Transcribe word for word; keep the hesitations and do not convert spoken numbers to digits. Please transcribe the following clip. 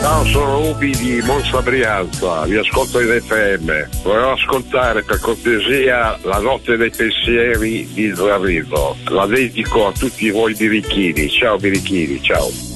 Ciao, sono Ubi di Monza Brianza, vi ascolto in F M. Volevo ascoltare per cortesia La notte dei pensieri di Zarrido. La dedico a tutti voi birichini. Ciao birichini, ciao.